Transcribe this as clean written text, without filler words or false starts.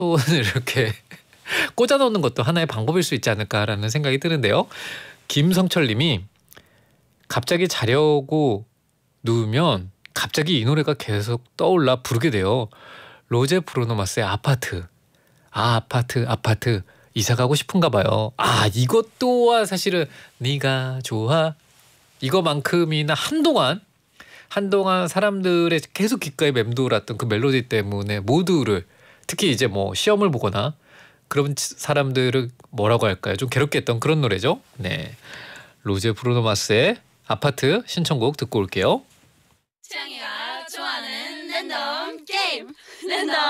손을 이렇게 꽂아 놓는 것도 하나의 방법일 수 있지 않을까라는 생각이 드는데요. 김성철 님이 갑자기 자려고 누우면 갑자기 이 노래가 계속 떠올라 부르게 돼요. 로제 브루노 마스의 아파트. 아파트. 이사 가고 싶은가 봐요. 이것 또한 사실은 네가 좋아. 이거만큼이나 한동안 사람들의 계속 귓가에 맴돌았던 그 멜로디 때문에 모두를, 특히 이제 뭐 시험을 보거나 그런 사람들을 뭐라고 할까요? 좀 괴롭게 했던 그런 노래죠. 네, 로제 브루노 마스의 아파트 신청곡 듣고 올게요. 취향이가 좋아하는 랜덤 게임 랜덤